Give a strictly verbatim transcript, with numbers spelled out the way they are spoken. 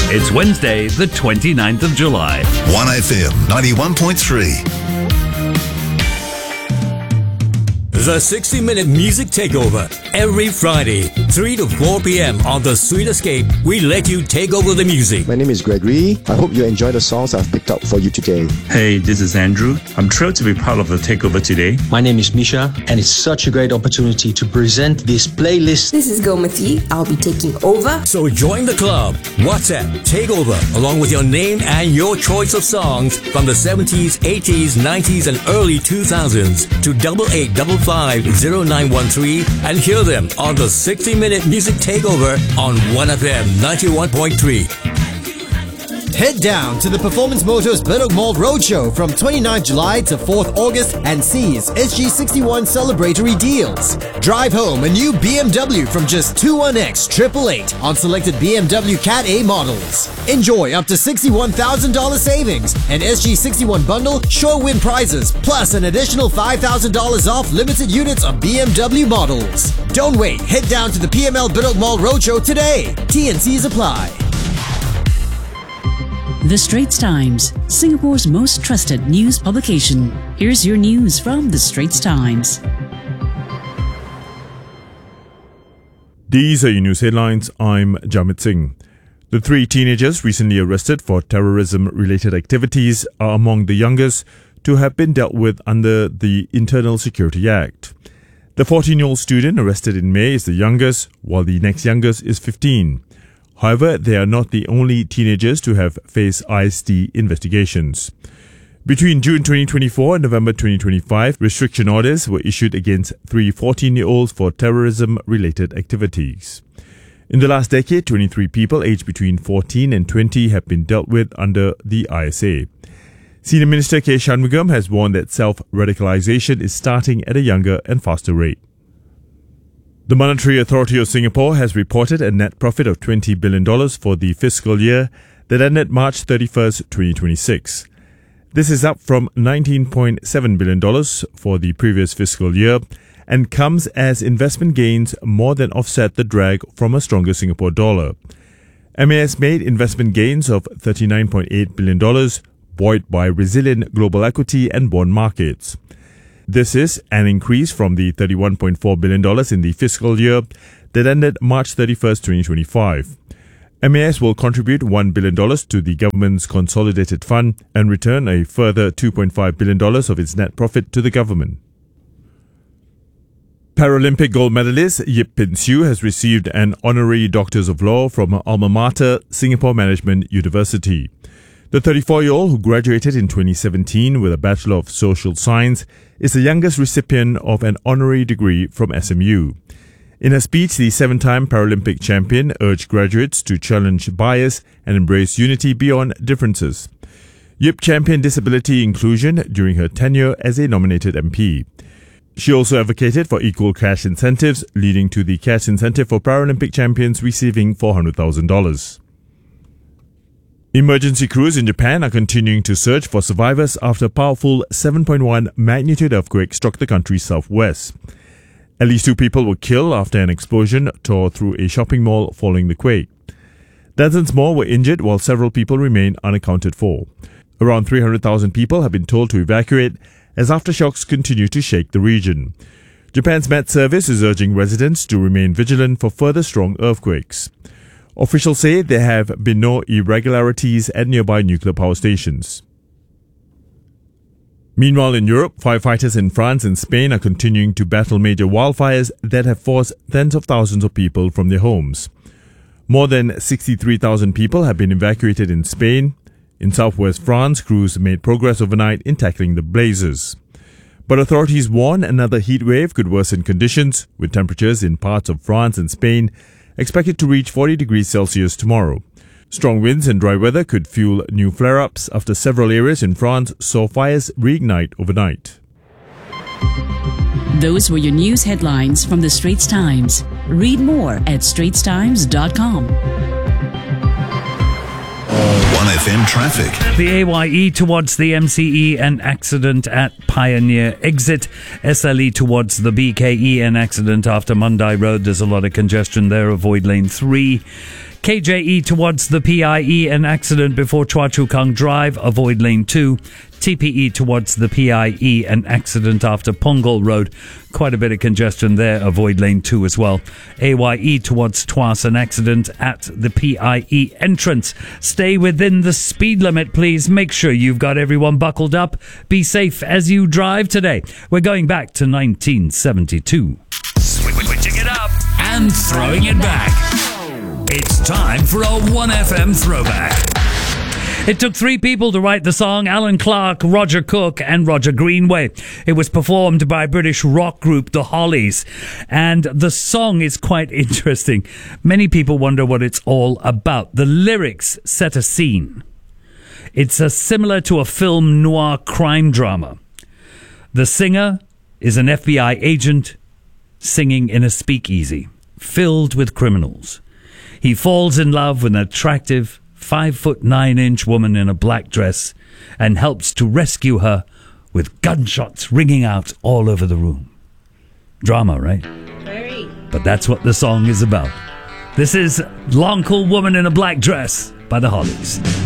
It's Wednesday, the twenty-ninth of July. one F M ninety-one point three. The sixty minute Music Takeover. Every Friday, three to four p.m. on The Sweet Escape, we let you take over the music. My name is Gregory. I hope you enjoy the songs I've picked up for you today. Hey, this is Andrew. I'm thrilled to be part of the Takeover today. My name is Misha, and it's such a great opportunity to present this playlist. This is Gomati. I'll be taking over. So join the club. WhatsApp Takeover, along with your name and your choice of songs from the seventies, eighties, nineties, and early two thousands to double eight double five zero nine one three and hear them on the sixty minute Music Takeover on one F M ninety-one point three. Head down to the Performance Motors Bedok Mall Roadshow from twenty-ninth of July to fourth August and seize S G sixty-one celebratory deals. Drive home a new B M W from just twenty-one X triple eight on selected B M W Cat A models. Enjoy up to sixty-one thousand dollars savings, an S G sixty-one bundle, sure win prizes, plus an additional five thousand dollars off limited units of B M W models. Don't wait, head down to the P M L Bedok Mall Roadshow today. T and Cs apply. The Straits Times, Singapore's most trusted news publication. Here's your news from The Straits Times. These are your news headlines. I'm Jamit Singh. The three teenagers recently arrested for terrorism-related activities are among the youngest to have been dealt with under the Internal Security Act. The fourteen-year-old student arrested in May is the youngest, while the next youngest is fifteen. However, they are not the only teenagers to have faced I S T investigations. Between June twenty twenty-four and November twenty twenty-five, restriction orders were issued against three fourteen-year-olds for terrorism-related activities. In the last decade, twenty-three people aged between fourteen and twenty have been dealt with under the I S A. Senior Minister K. Shanmugam has warned that self-radicalization is starting at a younger and faster rate. The Monetary Authority of Singapore has reported a net profit of twenty billion dollars for the fiscal year that ended March thirty-first, twenty twenty-six. This is up from nineteen point seven billion dollars for the previous fiscal year and comes as investment gains more than offset the drag from a stronger Singapore dollar. M A S made investment gains of thirty-nine point eight billion dollars, buoyed by resilient global equity and bond markets. This is an increase from the thirty-one point four billion dollars in the fiscal year that ended March thirty-first, twenty twenty-five. M A S will contribute one billion dollars to the government's consolidated fund and return a further two point five billion dollars of its net profit to the government. Paralympic gold medalist Yip Pin Siu has received an honorary Doctors of Law from her alma mater, Singapore Management University. The thirty-four-year-old, who graduated in twenty seventeen with a Bachelor of Social Science, is the youngest recipient of an honorary degree from S M U. In her speech, the seven-time Paralympic champion urged graduates to challenge bias and embrace unity beyond differences. Yip championed disability inclusion during her tenure as a nominated M P. She also advocated for equal cash incentives, leading to the cash incentive for Paralympic champions receiving four hundred thousand dollars. Emergency crews in Japan are continuing to search for survivors after a powerful seven point one magnitude earthquake struck the country's southwest. At least two people were killed after an explosion tore through a shopping mall following the quake. Dozens more were injured while several people remain unaccounted for. Around three hundred thousand people have been told to evacuate as aftershocks continue to shake the region. Japan's Met Service is urging residents to remain vigilant for further strong earthquakes. Officials say there have been no irregularities at nearby nuclear power stations. Meanwhile, in Europe, firefighters in France and Spain are continuing to battle major wildfires that have forced tens of thousands of people from their homes. More than sixty-three thousand people have been evacuated in Spain. In southwest France, crews made progress overnight in tackling the blazes. But authorities warn another heat wave could worsen conditions, with temperatures in parts of France and Spain expected to reach forty degrees Celsius tomorrow. Strong winds and dry weather could fuel new flare-ups after several areas in France saw fires reignite overnight. Those were your news headlines from The Straits Times. Read more at straits times dot com. one F M traffic. The A Y E towards the M C E, an accident at Pioneer Exit. S L E towards the B K E, an accident after Mandai Road. There's a lot of congestion there. Avoid lane three. K J E towards the P I E, an accident before Chua Chu Kang Drive, avoid lane two. T P E towards the P I E, an accident after Punggol Road. Quite a bit of congestion there, avoid lane two as well. A Y E towards Tuas, an accident at the P I E entrance. Stay within the speed limit, please. Make sure you've got everyone buckled up. Be safe as you drive today. We're going back to nineteen seventy-two. Switching it up and throwing it back. It's time for a one F M throwback. It took three people to write the song: Alan Clark, Roger Cook and Roger Greenway. It was performed by British rock group The Hollies. And the song is quite interesting. Many people wonder what it's all about. The lyrics set a scene. It's a, similar to a film noir crime drama. The singer is an F B I agent singing in a speakeasy filled with criminals. He falls in love with an attractive five foot nine inch woman in a black dress and helps to rescue her with gunshots ringing out all over the room. Drama, right? Very. But that's what the song is about. This is Long Cool Woman in a Black Dress by The Hollies.